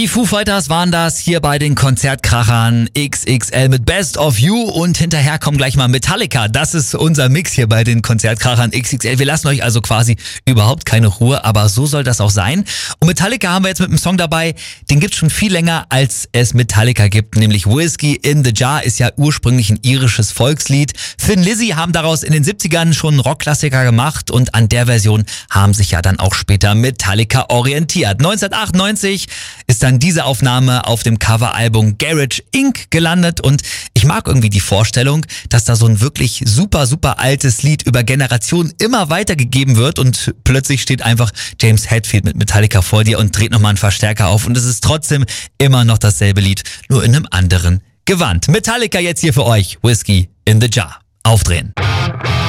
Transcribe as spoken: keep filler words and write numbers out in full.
Die Foo Fighters waren das hier bei den Konzertkrachern X X L mit Best of You und hinterher kommen gleich mal Metallica. Das ist unser Mix hier bei den Konzertkrachern X X L. Wir lassen euch also quasi überhaupt keine Ruhe, aber so soll das auch sein. Und Metallica haben wir jetzt mit einem Song dabei, den gibt's schon viel länger, als es Metallica gibt, nämlich Whiskey in the Jar ist ja ursprünglich ein irisches Volkslied. Thin Lizzy haben daraus in den siebzigern schon einen Rockklassiker gemacht und an der Version haben sich ja dann auch später Metallica orientiert. neunzehnhundertachtundneunzig ist dann diese Aufnahme auf dem Coveralbum Garage Incorporated gelandet und ich mag irgendwie die Vorstellung, dass da so ein wirklich super, super altes Lied über Generationen immer weitergegeben wird und plötzlich steht einfach James Hetfield mit Metallica vor dir und dreht nochmal einen Verstärker auf und es ist trotzdem immer noch dasselbe Lied, nur in einem anderen Gewand. Metallica jetzt hier für euch, Whiskey in the Jar. Aufdrehen.